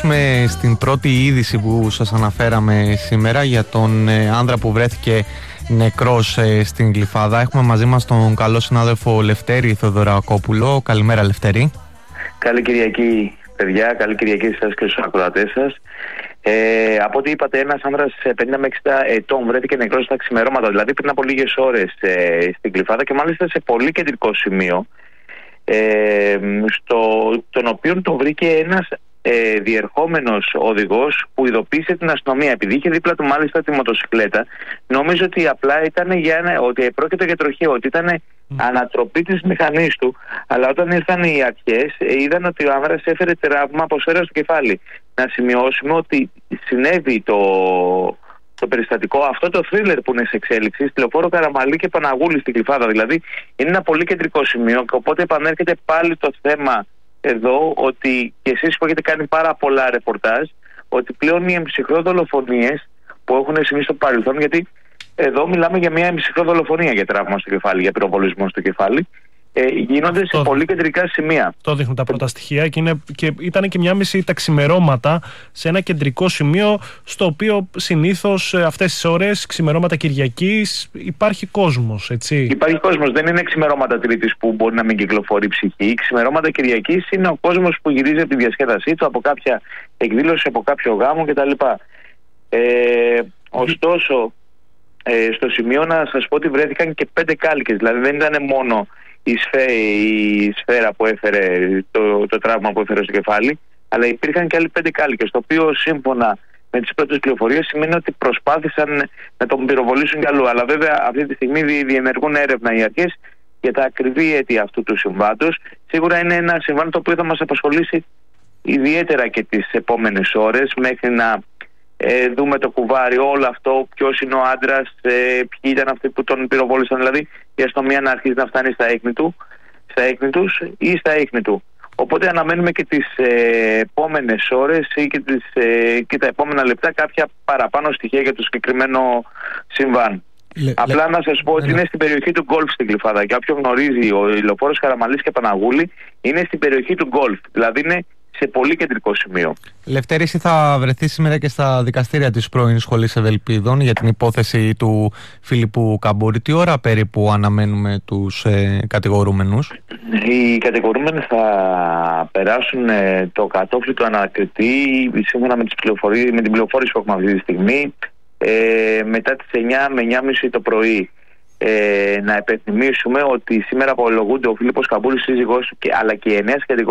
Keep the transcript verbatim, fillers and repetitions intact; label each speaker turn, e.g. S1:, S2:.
S1: περάσουμε στην πρώτη είδηση που σας αναφέραμε σήμερα για τον άνδρα που βρέθηκε νεκρός στην Γλυφάδα. Έχουμε μαζί μας τον καλό συνάδελφο Λευτέρη Θεοδωρακόπουλο. Καλημέρα, Λευτέρη.
S2: Καλή Κυριακή, παιδιά. Καλή Κυριακή σας και στους ακροατές σας. Ε, από ό,τι είπατε, ένας άνδρας πενήντα με εξήντα ετών βρέθηκε νεκρός στα ξημερώματα, δηλαδή πριν από λίγες ώρες ε, στην Γλυφάδα, και μάλιστα σε πολύ κεντρικό σημείο, ε, στο, τον οποίο τον βρήκε ένας ε, διερχόμενος οδηγός που ειδοποίησε την αστυνομία. Επειδή είχε δίπλα του μάλιστα τη μοτοσυκλέτα, νόμιζε ότι απλά ήταν για ένα, ότι πρόκειται για τροχαίο, ότι ήταν mm. ανατροπή της μηχανής του. Αλλά όταν ήρθαν οι αρχές, είδαν ότι ο άνδρας έφερε τραύμα από σφαίρα στο κεφάλι. Να σημειώσουμε ότι συνέβη το, το περιστατικό, αυτό το θρίλερ που είναι σε εξέλιξη, στη λεωφόρο Καραμαλή και Παναγούλη στην Γλυφάδα. Δηλαδή είναι ένα πολύ κεντρικό σημείο, και οπότε επανέρχεται πάλι το θέμα εδώ, ότι και εσείς που έχετε κάνει πάρα πολλά ρεπορτάζ, ότι πλέον οι εμψυχρό δολοφονίες που έχουν συμβεί στο παρελθόν, γιατί εδώ μιλάμε για μια εμψυχρό δολοφονία για τραύμα στο κεφάλι, για πυροβολισμό στο κεφάλι, ε, γίνονται σε το, πολύ κεντρικά σημεία. Το
S3: δείχνουν τα πρώτα στοιχεία και, είναι, και ήταν και μια μισή τα ξημερώματα σε ένα κεντρικό σημείο, στο οποίο συνήθως αυτές τις ώρες, ξημερώματα Κυριακής, υπάρχει κόσμος, έτσι.
S2: Υπάρχει κόσμος, δεν είναι ξημερώματα Τρίτης που μπορεί να μην κυκλοφορεί ψυχή. Ξημερώματα Κυριακής είναι ο κόσμος που γυρίζει από τη διασκέδασή του, από κάποια εκδήλωση, από κάποιο γάμο κτλ. Ε, ωστόσο, ε, στο σημείο να σας πω ότι βρέθηκαν και πέντε κάλικες, δηλαδή δεν ήταν μόνο η, σφαίρα, η σφαίρα που έφερε το, το τραύμα που έφερε στο κεφάλι, αλλά υπήρχαν και άλλοι πέντε κάλικες, το οποίο σύμφωνα με τις πρώτες πληροφορίες σημαίνει ότι προσπάθησαν να τον πυροβολήσουν κι αλλού. Αλλά βέβαια αυτή τη στιγμή διενεργούν έρευνα οι αρχές για τα ακριβή αίτια αυτού του συμβάντος. Σίγουρα είναι ένα συμβάν το οποίο θα μας απασχολήσει ιδιαίτερα και τις επόμενες ώρες, μέχρι να ε, δούμε το κουβάρι, όλο αυτό, ποιος είναι ο άντρας, ε, ποιοι ήταν αυτοί που τον πυροβόλησαν, δηλαδή η αστυνομία να αρχίσει να φτάνει στα ίχνη του, στα ίχνη τους ή στα ίχνη του. Οπότε αναμένουμε και τις ε, επόμενες ώρες ή και, τις, ε, και τα επόμενα λεπτά κάποια παραπάνω στοιχεία για το συγκεκριμένο συμβάν. Λε, Απλά λε, να σας πω ότι λε, είναι στην περιοχή του γκολφ στην Γλυφάδα, και όποιον γνωρίζει, ο λεωφόρος Καραμαλής και Παναγούλη είναι στην περιοχή του γκολφ, δηλαδή είναι σε πολύ κεντρικό σημείο.
S1: Λευτέρη, εσύ θα βρεθεί σήμερα και στα δικαστήρια της πρώην Σχολής Ευελπίδων για την υπόθεση του Φιλιππού Καμπούρη. Τι ώρα περίπου αναμένουμε τους ε, κατηγορούμενους?
S2: Οι κατηγορούμενοι θα περάσουν ε, το κατόφλι του ανακριτή σύμφωνα με, τις με την πληροφόρηση που έχουμε αυτή τη στιγμή, ε, μετά τις εννιά με εννιά και μισή το πρωί. Ε, να υπενθυμίσουμε ότι σήμερα απολογούνται ο Φίλιππος Καμπούρης, σύζυγός του, αλλά και οι εννέα